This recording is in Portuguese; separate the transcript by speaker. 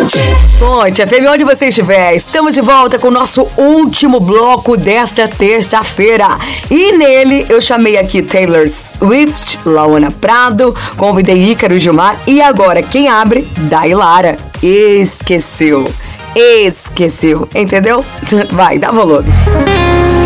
Speaker 1: Ponte FM, onde você estiver, estamos de volta com o nosso último bloco desta terça-feira. E nele eu chamei aqui Taylor Swift, Lauana Prado, convidei Ícaro e Gilmar e agora quem abre? Dailara. Esqueceu, entendeu? Vai, dá volume.